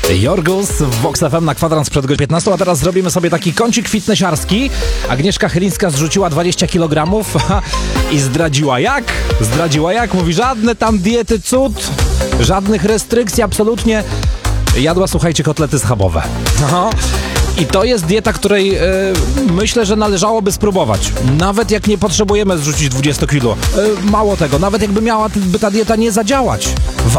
Jorgus w Vox FM na kwadrans przed godziną 15, a teraz zrobimy sobie taki kącik fitnessiarski. Agnieszka Chylińska zrzuciła 20 kg i zdradziła jak? Mówi, żadne tam diety, cud, żadnych restrykcji, absolutnie. Jadła, słuchajcie, kotlety schabowe. I to jest dieta, której myślę, że należałoby spróbować. Nawet jak nie potrzebujemy zrzucić 20 kg. Mało tego, nawet jakby miała ta dieta nie zadziałać.